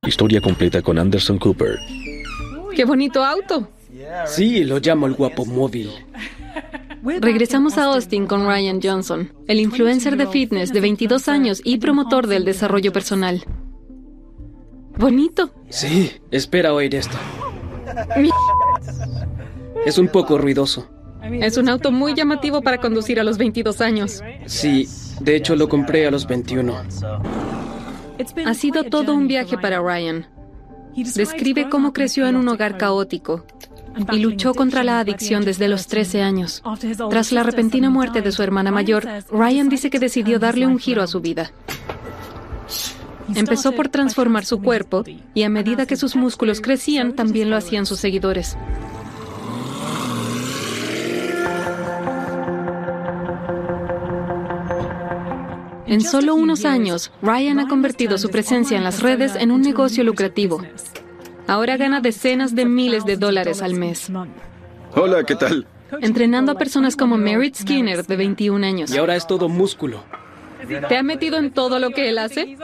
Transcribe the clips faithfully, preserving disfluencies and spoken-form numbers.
Historia completa con Anderson Cooper. ¡Qué bonito auto! Sí, lo llamo el guapo móvil. Regresamos a Austin con Ryan Johnson, el influencer de fitness de veintidós años y promotor del desarrollo personal. Bonito. Sí, espera oír esto. Es un poco ruidoso. Es un auto muy llamativo para conducir a los veintidós años. Sí, de hecho lo compré a los veintiuno. Ha sido todo un viaje para Ryan. Describe cómo creció en un hogar caótico y luchó contra la adicción desde los trece años. Tras la repentina muerte de su hermana mayor, Ryan dice que decidió darle un giro a su vida. Empezó por transformar su cuerpo y a medida que sus músculos crecían, también lo hacían sus seguidores. En solo unos años, Ryan ha convertido su presencia en las redes en un negocio lucrativo. Ahora gana decenas de miles de dólares al mes. Hola, ¿qué tal? Entrenando a personas como Merritt Skinner, de veintiún años. Y ahora es todo músculo. ¿Te ha metido en todo lo que él hace?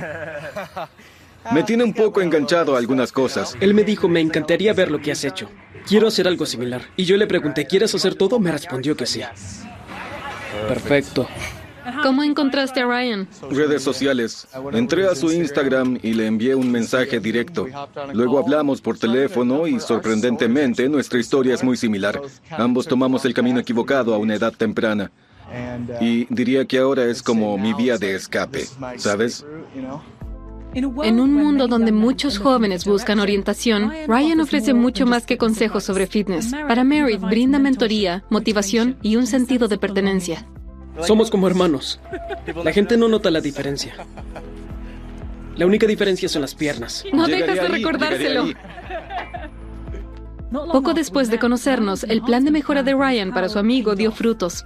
Me tiene un poco enganchado a algunas cosas. Él me dijo, me encantaría ver lo que has hecho. Quiero hacer algo similar. Y yo le pregunté, ¿quieres hacer todo? Me respondió que sí. Perfecto. ¿Cómo encontraste a Ryan? Redes sociales. Entré a su Instagram y le envié un mensaje directo. Luego hablamos por teléfono y, sorprendentemente, nuestra historia es muy similar. Ambos tomamos el camino equivocado a una edad temprana. Y diría que ahora es como mi vía de escape, ¿sabes? En un mundo donde muchos jóvenes buscan orientación, Ryan ofrece mucho más que consejos sobre fitness. Para Merritt brinda mentoría, motivación y un sentido de pertenencia. Somos como hermanos. La gente no nota la diferencia. La única diferencia son las piernas. No Llegaré dejas de ahí, recordárselo. llegaré ahí. Poco después de conocernos, el plan de mejora de Ryan para su amigo dio frutos.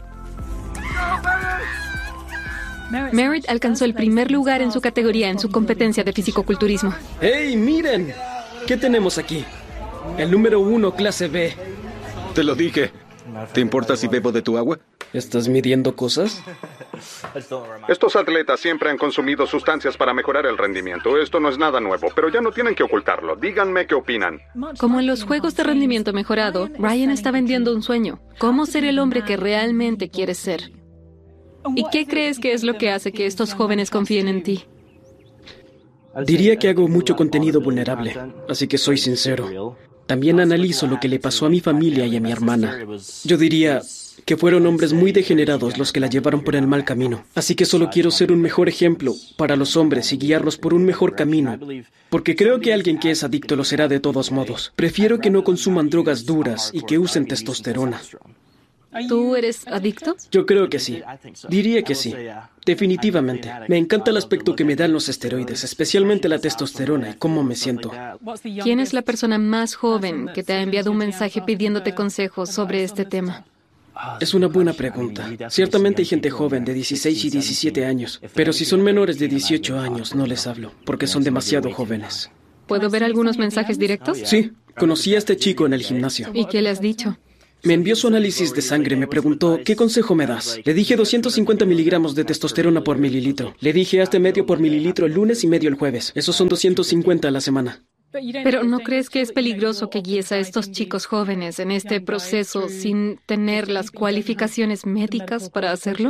Merritt alcanzó el primer lugar en su categoría en su competencia de fisicoculturismo. ¡Hey, miren! ¿Qué tenemos aquí? El número uno, clase B. Te lo dije. ¿Te importa si bebo de tu agua? ¿Estás midiendo cosas? Estos atletas siempre han consumido sustancias para mejorar el rendimiento. Esto no es nada nuevo, pero ya no tienen que ocultarlo. Díganme qué opinan. Como en los juegos de rendimiento mejorado, Ryan está vendiendo un sueño. ¿Cómo ser el hombre que realmente quieres ser? ¿Y qué crees que es lo que hace que estos jóvenes confíen en ti? Diría que hago mucho contenido vulnerable, así que soy sincero. También analizo lo que le pasó a mi familia y a mi hermana. Yo diría que fueron hombres muy degenerados los que la llevaron por el mal camino. Así que solo quiero ser un mejor ejemplo para los hombres y guiarlos por un mejor camino. Porque creo que alguien que es adicto lo será de todos modos. Prefiero que no consuman drogas duras y que usen testosterona. ¿Tú eres adicto? Yo creo que sí. Diría que sí. Definitivamente. Me encanta el aspecto que me dan los esteroides, especialmente la testosterona y cómo me siento. ¿Quién es la persona más joven que te ha enviado un mensaje pidiéndote consejos sobre este tema? Es una buena pregunta. Ciertamente hay gente joven de dieciséis y diecisiete años, pero si son menores de dieciocho años no les hablo, porque son demasiado jóvenes. ¿Puedo ver algunos mensajes directos? Sí, conocí a este chico en el gimnasio. ¿Y qué le has dicho? Me envió su análisis de sangre y me preguntó, ¿qué consejo me das? Le dije doscientos cincuenta miligramos de testosterona por mililitro. Le dije, hazte medio por mililitro el lunes y medio el jueves. Esos son doscientos cincuenta a la semana. Pero ¿no crees que es peligroso que guíes a estos chicos jóvenes en este proceso sin tener las cualificaciones médicas para hacerlo?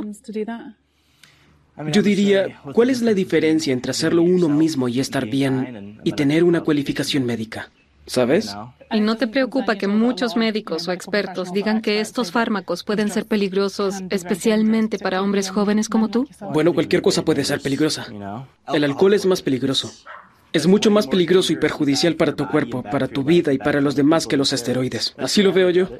Yo diría, ¿cuál es la diferencia entre hacerlo uno mismo y estar bien y tener una cualificación médica? ¿Sabes? ¿Y no te preocupa que muchos médicos o expertos digan que estos fármacos pueden ser peligrosos, especialmente para hombres jóvenes como tú? Bueno, cualquier cosa puede ser peligrosa. El alcohol es más peligroso. Es mucho más peligroso y perjudicial para tu cuerpo, para tu vida y para los demás que los esteroides. Así lo veo yo.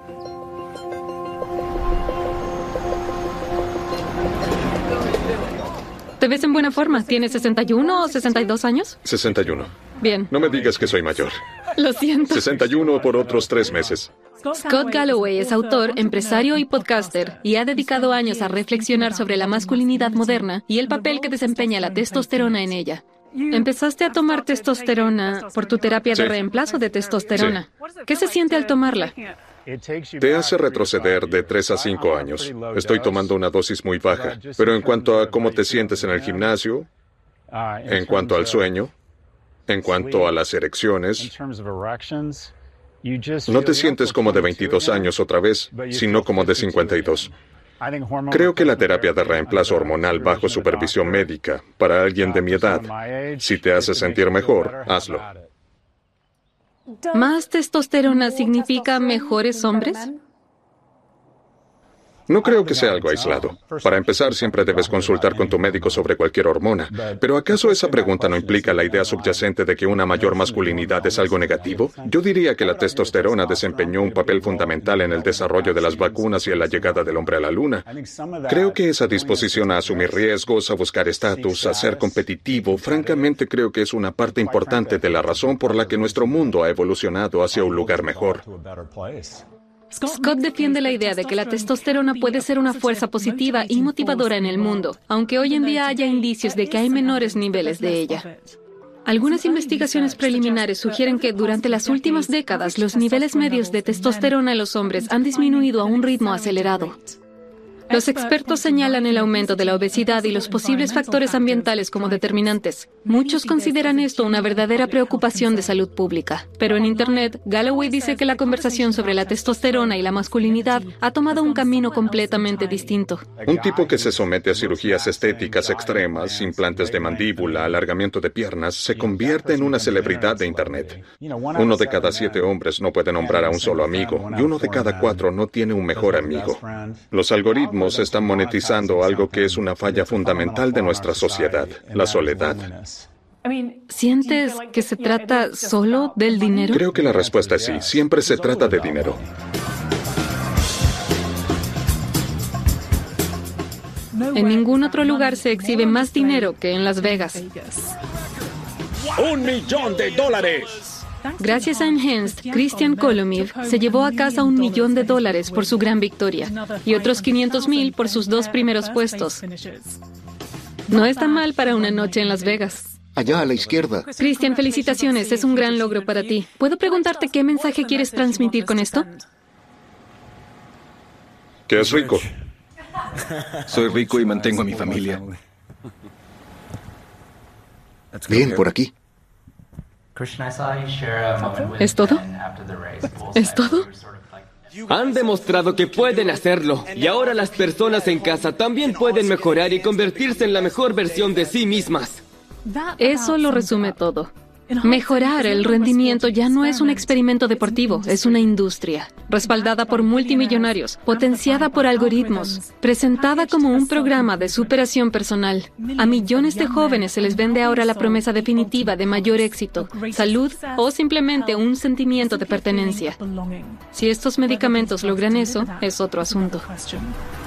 ¿Te ves en buena forma? ¿Tienes sesenta y uno o sesenta y dos años? sesenta y uno. Bien. No me digas que soy mayor. Lo siento. sesenta y uno por otros tres meses. Scott Galloway es autor, empresario y podcaster, y ha dedicado años a reflexionar sobre la masculinidad moderna y el papel que desempeña la testosterona en ella. Empezaste a tomar testosterona por tu terapia de Sí. reemplazo de testosterona. ¿Qué se siente al tomarla? Te hace retroceder de tres a cinco años. Estoy tomando una dosis muy baja, pero en cuanto a cómo te sientes en el gimnasio, en cuanto al sueño, En cuanto a las erecciones, no te sientes como de veintidós años otra vez, sino como de cincuenta y dos. Creo que la terapia de reemplazo hormonal bajo supervisión médica para alguien de mi edad, si te hace sentir mejor, hazlo. ¿Más testosterona significa mejores hombres? No creo que sea algo aislado. Para empezar, siempre debes consultar con tu médico sobre cualquier hormona. ¿Pero acaso esa pregunta no implica la idea subyacente de que una mayor masculinidad es algo negativo? Yo diría que la testosterona desempeñó un papel fundamental en el desarrollo de las vacunas y en la llegada del hombre a la luna. Creo que esa disposición a asumir riesgos, a buscar estatus, a ser competitivo, francamente creo que es una parte importante de la razón por la que nuestro mundo ha evolucionado hacia un lugar mejor. Scott defiende la idea de que la testosterona puede ser una fuerza positiva y motivadora en el mundo, aunque hoy en día haya indicios de que hay menores niveles de ella. Algunas investigaciones preliminares sugieren que durante las últimas décadas los niveles medios de testosterona en los hombres han disminuido a un ritmo acelerado. Los expertos señalan el aumento de la obesidad y los posibles factores ambientales como determinantes. Muchos consideran esto una verdadera preocupación de salud pública. Pero en Internet, Galloway dice que la conversación sobre la testosterona y la masculinidad ha tomado un camino completamente distinto. Un tipo que se somete a cirugías estéticas extremas, implantes de mandíbula, alargamiento de piernas, se convierte en una celebridad de Internet. Uno de cada siete hombres no puede nombrar a un solo amigo, y uno de cada cuatro no tiene un mejor amigo. Los algoritmos están monetizando algo que es una falla fundamental de nuestra sociedad, la soledad. ¿Sientes que se trata solo del dinero? Creo que la respuesta es sí, siempre se trata de dinero. En ningún otro lugar se exhibe más dinero que en Las Vegas. ¡Un millón de dólares! Gracias a Enhanced, Christian Kolomiv se llevó a casa un millón de dólares por su gran victoria y otros quinientos mil por sus dos primeros puestos. No está mal para una noche en Las Vegas. Allá a la izquierda. Christian, felicitaciones, es un gran logro para ti. ¿Puedo preguntarte qué mensaje quieres transmitir con esto? Que es rico. Soy rico y mantengo a mi familia. Bien, por aquí. ¿Es todo? ¿Es todo? Han demostrado que pueden hacerlo, y ahora las personas en casa también pueden mejorar y convertirse en la mejor versión de sí mismas. Eso lo resume todo. Mejorar el rendimiento ya no es un experimento deportivo, es una industria, respaldada por multimillonarios, potenciada por algoritmos, presentada como un programa de superación personal. A millones de jóvenes se les vende ahora la promesa definitiva de mayor éxito, salud o simplemente un sentimiento de pertenencia. Si estos medicamentos logran eso, es otro asunto.